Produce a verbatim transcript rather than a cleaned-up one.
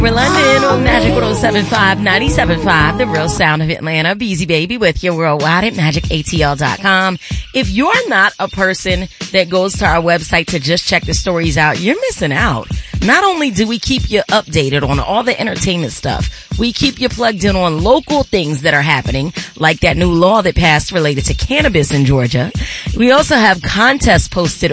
We're London on Magic one oh seven point five, ninety-seven point five, the real sound of Atlanta. Beezy Baby with you worldwide at magic a t l dot com. If you're not a person that goes to our website to just check the stories out, you're missing out. Not only do we keep you updated on all the entertainment stuff, we keep you plugged in on local things that are happening, like that new law that passed related to cannabis in Georgia. We also have contests posted